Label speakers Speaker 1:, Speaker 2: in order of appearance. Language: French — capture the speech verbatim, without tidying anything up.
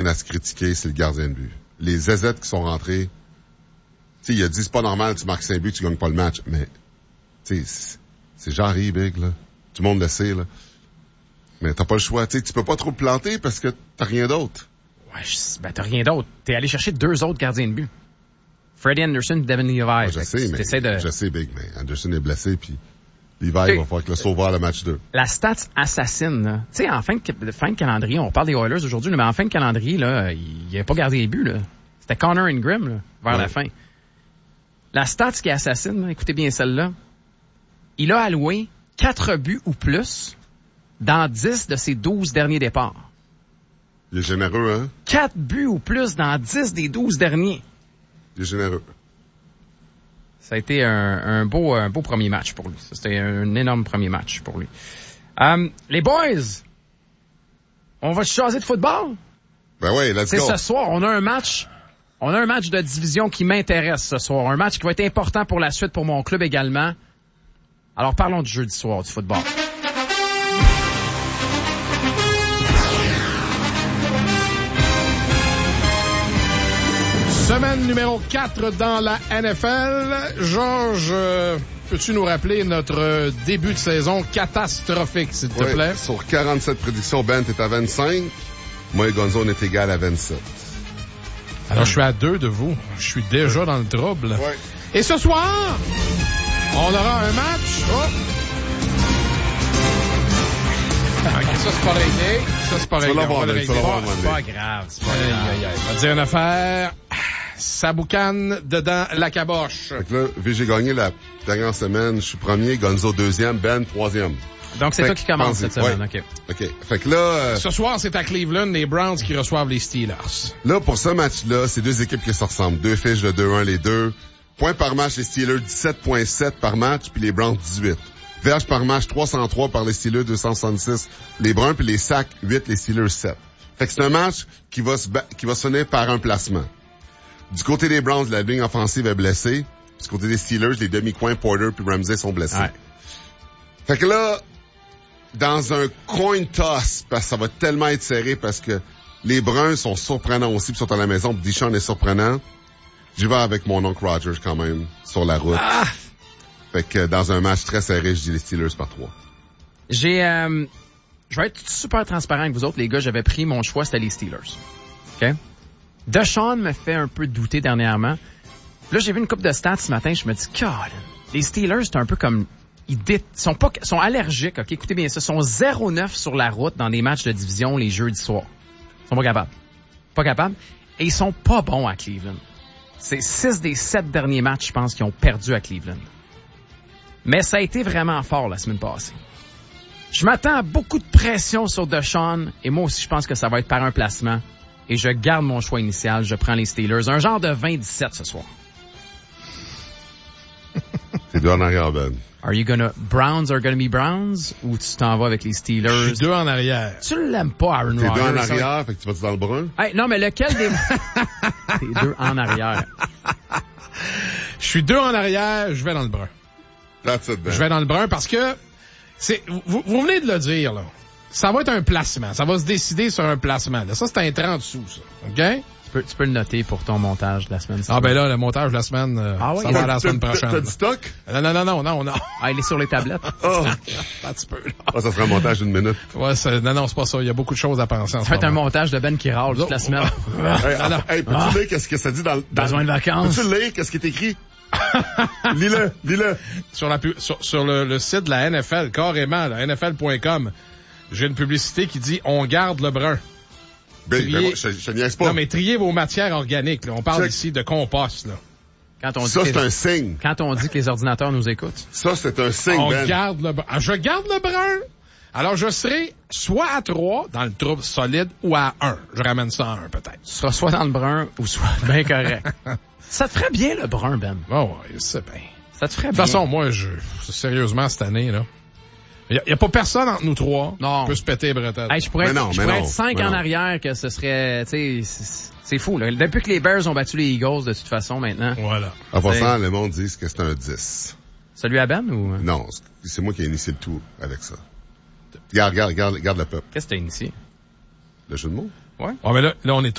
Speaker 1: à se critiquer, c'est le gardien de but. Les zézettes qui sont rentrés, tu sais, il a dit, c'est pas normal, tu marques cinq buts, tu gagnes pas le match. Mais, tu sais, c'est Jarry, Big, là. Tout le monde le sait, là. Mais t'as pas le choix. Tu sais, tu peux pas trop te planter parce que t'as rien d'autre.
Speaker 2: Ouais, je, ben t'as rien d'autre. T'es allé chercher deux autres gardiens de but. Freddie Anderson et Devin Levi.
Speaker 1: Ouais, je sais, mais,
Speaker 2: de...
Speaker 1: je sais, Big, mais Anderson est blessé, puis Levi okay. va falloir que le sauveur le match deux.
Speaker 2: La stats assassine, là. Tu sais, en fin de, fin de calendrier, on parle des Oilers aujourd'hui, mais en fin de calendrier, là, il avait pas gardé les buts, là. C'était Connor Ingram, là, vers ouais. la fin. La stats qui assassine, là, écoutez bien celle-là. Il a alloué quatre buts ou plus dans dix de ses douze derniers départs.
Speaker 1: Il est généreux, hein?
Speaker 2: quatre buts ou plus dans dix des douze derniers.
Speaker 1: Il est généreux.
Speaker 2: Ça a été un, un beau, un beau premier match pour lui. C'était un énorme premier match pour lui. Um, les boys, on va chaser de football?
Speaker 1: Ben oui, let's
Speaker 2: C'est
Speaker 1: go.
Speaker 2: Ce soir, on a un match, on a un match de division qui m'intéresse ce soir. Un match qui va être important pour la suite pour mon club également. Alors parlons du jeudi soir du football.
Speaker 3: Semaine numéro quatre dans la N F L. Georges, euh, peux-tu nous rappeler notre début de saison catastrophique, s'il te
Speaker 1: oui,
Speaker 3: plaît?
Speaker 1: Sur quarante-sept prédictions, Ben, t'es à vingt-cinq. Moi et Gonzo, on est égal à vingt-sept.
Speaker 3: Alors, je suis à deux de vous. Je suis déjà dans le trouble.
Speaker 1: Ouais.
Speaker 3: Et ce soir, on aura un match. Oh! OK, ça, c'est pas réglé. Ça, c'est pas réglé.
Speaker 1: On va le
Speaker 2: C'est pas grave. C'est pas grave.
Speaker 3: Aïe, aïe, aïe. On va dire une affaire. Ça boucane dedans la caboche.
Speaker 1: Fait que là, vu que j'ai gagné la dernière semaine, je suis premier, Gonzo deuxième, Ben troisième.
Speaker 2: Donc, c'est fait toi qui commence cette semaine,
Speaker 1: ouais.
Speaker 2: OK.
Speaker 1: OK. Fait que là... Euh,
Speaker 3: ce soir, c'est à Cleveland, les Browns qui reçoivent les Steelers.
Speaker 1: Là, pour ce match-là, c'est deux équipes qui se ressemblent. Deux fiches de deux un, les deux. Points par match, les Steelers, dix-sept virgule sept par match, puis les Browns, dix-huit. Verges par match, trois cent trois par les Steelers, deux cent soixante-six. Les Browns, puis les sacs, huit, les Steelers, sept. Fait que c'est un match qui va se, ba- qui va sonner par un placement. Du côté des Browns, la ligne offensive est blessée. Du côté des Steelers, les demi-coins Porter puis Ramsey sont blessés. Ouais. Fait que là, dans un coin toss, parce que ça va tellement être serré parce que les Bruns sont surprenants aussi, puis sont à la maison, puis Deshaun est surprenant. J'y vais avec mon oncle Rogers quand même, sur la route. Ah! Fait que dans un match très serré, je dis les Steelers par trois.
Speaker 2: J'ai, euh, je vais être super transparent avec vous autres, les gars. J'avais pris mon choix, c'était les Steelers. OK? Deshaun me fait un peu douter dernièrement. Là, j'ai vu une couple de stats ce matin, je me dis, God, les Steelers, c'est un peu comme, ils dé- sont pas, sont allergiques, OK? Écoutez bien ça, sont zéro neuf sur la route dans des matchs de division les jeudis soirs. Ils sont pas capables. Pas capables. Et ils sont pas bons à Cleveland. C'est six des sept derniers matchs, je pense, qu'ils ont perdu à Cleveland. Mais ça a été vraiment fort la semaine passée. Je m'attends à beaucoup de pression sur Deshaun, et moi aussi, je pense que ça va être par un placement. Et je garde mon choix initial, je prends les Steelers. Un genre de vingt dix-sept ce soir.
Speaker 1: T'es deux en arrière, Ben.
Speaker 2: Are you gonna, Browns are gonna be Browns, ou tu t'en vas avec les Steelers?
Speaker 3: Je suis deux en arrière.
Speaker 2: Tu l'aimes pas, Aaron Rodgers?
Speaker 1: T'es deux en arrière, ça? Fait que tu vas-tu dans le brun?
Speaker 2: Hey, non, mais lequel des... T'es deux en arrière.
Speaker 3: Je suis deux en arrière, je vais dans le brun.
Speaker 1: That's it, Ben.
Speaker 3: Je vais dans le brun parce que, c'est, vous, vous venez de le dire, là. Ça va être un placement. Ça va se décider sur un placement. Là. Ça, c'est un trente sous, ça. OK?
Speaker 2: Tu peux, tu peux le noter pour ton montage de la semaine.
Speaker 3: Ah, ben là, le montage de la semaine, euh,
Speaker 2: ah, oui,
Speaker 3: ça va à la semaine prochaine.
Speaker 1: T'as du stock?
Speaker 3: Non, non, non, non, non, non.
Speaker 2: Ah, il est sur les tablettes.
Speaker 1: Oh.
Speaker 3: Un petit peu, là.
Speaker 1: Ah, ça sera un montage d'une minute.
Speaker 3: Ouais, c'est, non, non, c'est pas ça. Il y a beaucoup de choses à penser en
Speaker 2: ça
Speaker 3: ce
Speaker 2: va être un
Speaker 3: moment.
Speaker 2: montage de Ben qui râle toute la semaine.
Speaker 1: hey, ah, non. Hey, peux-tu ah. lire qu'est-ce que ça dit dans le...
Speaker 2: Besoin de vacances.
Speaker 1: Peux-tu lire qu'est-ce qui est écrit? Lis-le, lis-le.
Speaker 3: Sur, la, sur, sur le, le site de la N F L, carrément, la N F L point com, j'ai une publicité qui dit « On garde le brun ».
Speaker 1: Ben, ben moi, je, je niaise pas.
Speaker 3: Non, mais triez vos matières organiques. Là. On parle Check. ici de compost. Là.
Speaker 2: Quand on dit
Speaker 1: ça, c'est
Speaker 2: les...
Speaker 1: un signe.
Speaker 2: Quand on dit que les ordinateurs nous écoutent.
Speaker 1: Ça, c'est un signe,
Speaker 3: On
Speaker 1: Ben.
Speaker 3: garde le brun. Ah, je garde le brun. Alors, je serai soit à trois, dans le trouble solide, ou à un. Je ramène ça à un, peut-être.
Speaker 2: Tu seras soit dans le brun, ou soit bien correct. Ça te ferait bien, le brun, Ben.
Speaker 3: Oh, ouais, c'est bien.
Speaker 2: Ça te ferait bien.
Speaker 3: De toute façon, moi, je, sérieusement, cette année, là. Il n'y a, a pas personne entre nous trois
Speaker 2: non.
Speaker 3: qui peut se péter les bretelles.
Speaker 2: Hey, je pourrais,
Speaker 1: non,
Speaker 2: être, je pourrais
Speaker 1: non,
Speaker 2: être cinq en non. arrière que ce serait, tu sais, c'est, c'est fou, là. Depuis que les Bears ont battu les Eagles, de toute façon, maintenant.
Speaker 3: Voilà.
Speaker 1: En passant, le monde dit que c'est un dix.
Speaker 2: Celui à Ben ou?
Speaker 1: Non, c'est moi qui ai initié le tout avec ça. Regarde, regarde, regarde, regarde le peuple.
Speaker 2: Qu'est-ce que t'as initié?
Speaker 1: Le jeu de mots?
Speaker 2: Ouais.
Speaker 3: Oh, mais là, là, on est